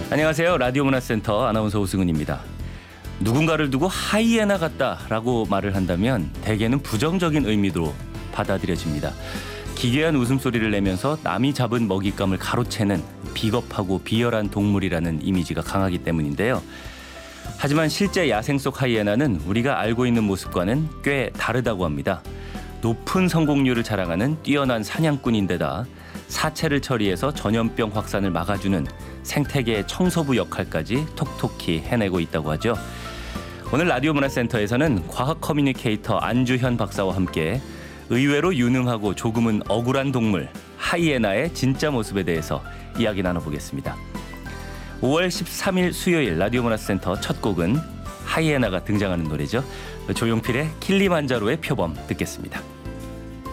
안녕하세요. 라디오 문화센터 아나운서 오승훈입니다. 누군가를 두고 하이에나 같다라고 말을 한다면 대개는 부정적인 의미로 받아들여집니다. 기괴한 웃음소리를 내면서 남이 잡은 먹잇감을 가로채는 비겁하고 비열한 동물이라는 이미지가 강하기 때문인데요. 하지만 실제 야생 속 하이에나는 우리가 알고 있는 모습과는 꽤 다르다고 합니다. 높은 성공률을 자랑하는 뛰어난 사냥꾼인데다 사체를 처리해서 전염병 확산을 막아주는 생태계의 청소부 역할까지 톡톡히 해내고 있다고 하죠. 오늘 라디오 문화센터에서는 과학 커뮤니케이터 안주현 박사와 함께 의외로 유능하고 조금은 억울한 동물 하이에나의 진짜 모습에 대해서 이야기 나눠보겠습니다. 5월 13일 수요일 라디오 문화센터 첫 곡은 하이에나가 등장하는 노래죠. 조용필의 킬리만자로의 표범 듣겠습니다.